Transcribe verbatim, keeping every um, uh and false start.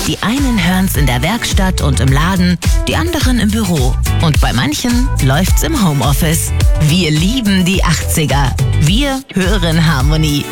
Die einen hören's in der Werkstatt und im Laden, die anderen im Büro. Und bei manchen läuft's im Homeoffice. Wir lieben die achtziger. Wir hören Harmonie.